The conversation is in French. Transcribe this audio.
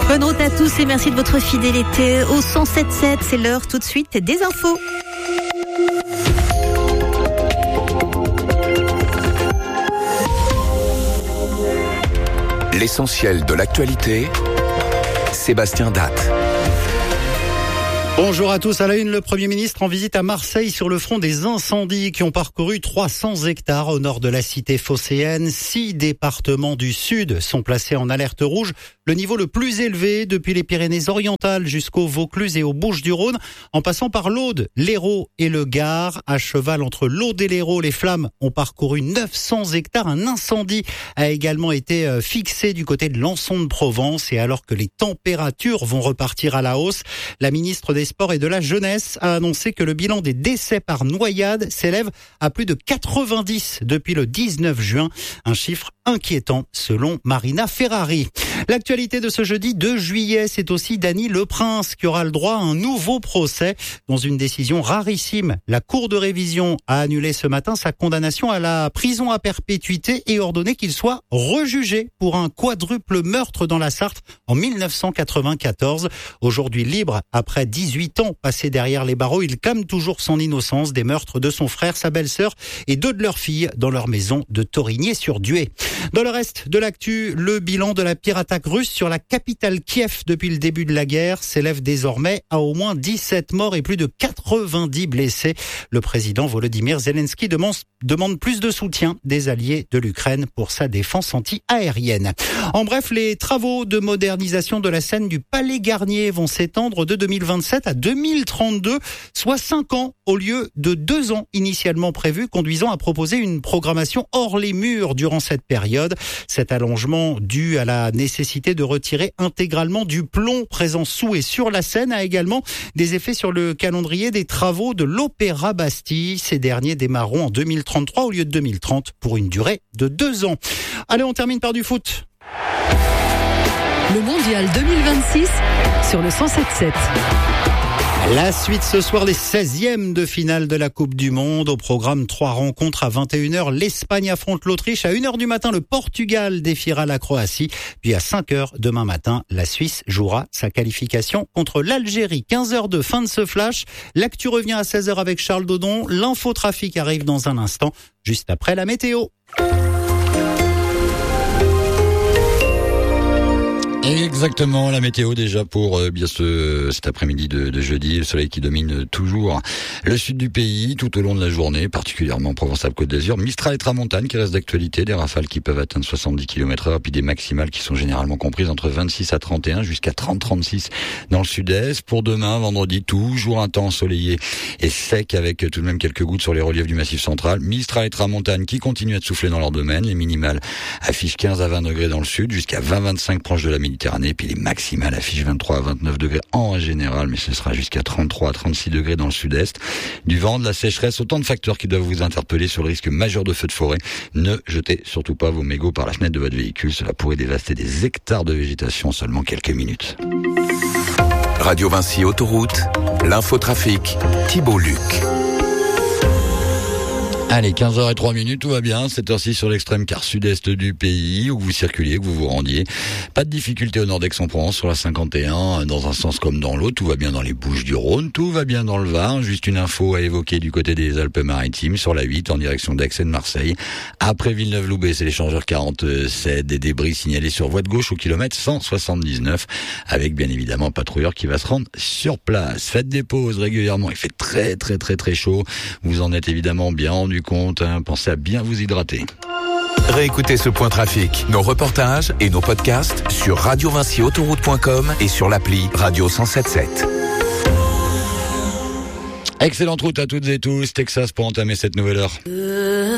Bonne route à tous et merci de votre fidélité au 107.7. C'est l'heure tout de suite des infos. L'essentiel de l'actualité, Sébastien Datte. Bonjour à tous. À la une, le Premier ministre en visite à Marseille sur le front des incendies qui ont parcouru 300 hectares au nord de la cité phocéenne. 6 départements du sud sont placés en alerte rouge, le niveau le plus élevé depuis les Pyrénées-Orientales jusqu'au Vaucluse et aux Bouches-du-Rhône, en passant par l'Aude, l'Hérault et le Gard. À cheval entre l'Aude et l'Hérault, les flammes ont parcouru 900 hectares. Un incendie a également été fixé du côté de Lançon de Provence. Et alors que les températures vont repartir à la hausse, la ministre des Sports et de la Jeunesse a annoncé que le bilan des décès par noyade s'élève à plus de 90 depuis le 19 juin. Un chiffre inquiétant selon Marina Ferrari. L'actualité de ce jeudi 2 juillet, c'est aussi Dany Leprince qui aura le droit à un nouveau procès. Dans une décision rarissime, la Cour de révision a annulé ce matin sa condamnation à la prison à perpétuité et ordonné qu'il soit rejugé pour un quadruple meurtre dans la Sarthe en 1994. Aujourd'hui libre, après 18 ans passés derrière les barreaux, il clame toujours son innocence des meurtres de son frère, sa belle-sœur et 2 de leurs filles dans leur maison de Torigné-sur-Dué. Dans le reste de l'actu, le bilan de la pire attaque russe sur la capitale Kiev depuis le début de la guerre s'élève désormais à au moins 17 morts et plus de 90 blessés. Le président Volodymyr Zelensky demande plus de soutien des alliés de l'Ukraine pour sa défense anti-aérienne. En bref, les travaux de modernisation de la scène du Palais Garnier vont s'étendre de 2027 à 2032, soit 5 ans au lieu de 2 ans initialement prévus, conduisant à proposer une programmation hors les murs durant cette période. Cet allongement dû à la nécessité de retirer intégralement du plomb présent sous et sur la scène a également des effets sur le calendrier des travaux de l'Opéra Bastille. Ces derniers démarreront en 2033 au lieu de 2030 pour une durée de 2 ans. Allez, on termine par du foot. Le Mondial 2026 sur le 107.7. La suite ce soir, les 16e de finale de la Coupe du Monde. Au programme, 3 rencontres à 21h. L'Espagne affronte l'Autriche. À 1h du matin, le Portugal défiera la Croatie. Puis à 5h demain matin, la Suisse jouera sa qualification contre l'Algérie. 15h de fin de ce flash. L'actu revient à 16h avec Charles Dodon. L'infotrafic arrive dans un instant, juste après la météo. Exactement, la météo déjà pour bien cet après-midi de jeudi, le soleil qui domine toujours le sud du pays tout au long de la journée, particulièrement Provence-Alpes-Côte d'Azur. Mistral et tramontane qui restent d'actualité, des rafales qui peuvent atteindre 70 km/h, puis des maximales qui sont généralement comprises entre 26 à 31 jusqu'à 30-36 dans le sud-est. Pour demain, vendredi, toujours un temps ensoleillé et sec avec tout de même quelques gouttes sur les reliefs du Massif central. Mistral et tramontane qui continuent à souffler dans leur domaine. Les minimales affichent 15 à 20 degrés dans le sud, jusqu'à 20-25 proches de la Méditerranée, puis les maximales affichent 23 à 29 degrés en général, mais ce sera jusqu'à 33 à 36 degrés dans le sud-est. Du vent, de la sécheresse, autant de facteurs qui doivent vous interpeller sur le risque majeur de feux de forêt. Ne jetez surtout pas vos mégots par la fenêtre de votre véhicule, cela pourrait dévaster des hectares de végétation en seulement quelques minutes. Radio Vinci Autoroute, l'infotrafic, Thibault Luc. Allez, 15h03, tout va bien, cette heure-ci sur l'extrême quart sud-est du pays, où vous circuliez, que vous vous rendiez. Pas de difficulté au nord d'Aix-en-Provence, sur la 51, dans un sens comme dans l'autre, tout va bien dans les Bouches-du-Rhône, tout va bien dans le Var. Juste une info à évoquer du côté des Alpes-Maritimes, sur la 8, en direction d'Aix et de Marseille. Après Villeneuve-Loubet, c'est l'échangeur 47, des débris signalés sur voie de gauche au kilomètre 179, avec bien évidemment un patrouilleur qui va se rendre sur place. Faites des pauses régulièrement, il fait très chaud, vous en êtes évidemment bien rendu compte, pensez à bien vous hydrater. Réécoutez ce point trafic, nos reportages et nos podcasts sur radiovinciautoroute.com et sur l'appli Radio 107.7. Excellente route à toutes et tous, Texas pour entamer cette nouvelle heure.